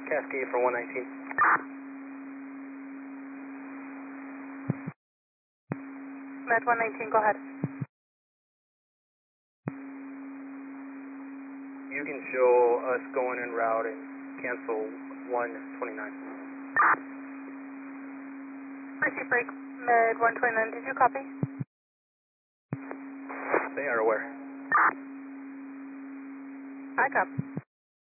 Cascade for 119. Med 119, go ahead. You can show us going en route and cancel 129. Receive break, Med 129, did you copy? They are aware. I copy.